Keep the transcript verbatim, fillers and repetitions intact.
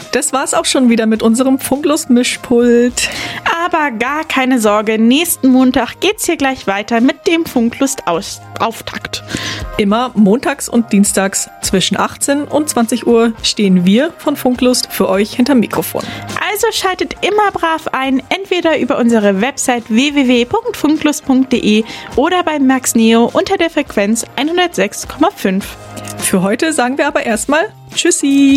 Das war's auch schon wieder mit unserem Funklust-Mischpult. Aber gar keine Sorge, nächsten Montag geht's hier gleich weiter mit dem Funklust-Auftakt. Immer montags und dienstags zwischen achtzehn und zwanzig Uhr stehen wir von Funklust für euch hinterm Mikrofon. Also schaltet immer brav ein, entweder über unsere Website w w w punkt funklust punkt d e oder bei Max Neo unter der Frequenz hundertsechs Komma fünf. Für heute sagen wir aber erstmal Tschüssi!